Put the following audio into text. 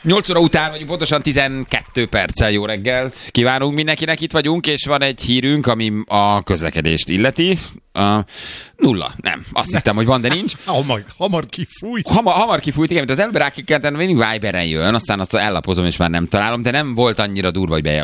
8 óra után vagyunk, pontosan 12 perccel. Jó reggel kívánunk mindenkinek, itt vagyunk, és van egy hírünk, ami a közlekedést illeti. Nulla. Nem. Azt hittem, hogy van, de nincs. Hamar kifújt. Hamar kifújt, igen, mint az előbb rákikkelten, mindig Viberen jön, aztán azt ellapozom, és már nem találom, de nem volt annyira durva, hogy